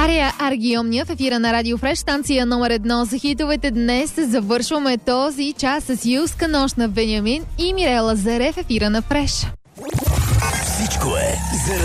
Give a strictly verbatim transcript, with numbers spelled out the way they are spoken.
Ария Аргиомния в ефира на Радио Фреш, станция номер едно за хитовете. Днес завършваме този час с Юлска нощ на Бенямин и Мирела Зарев в ефира на Фреш. Всичко е за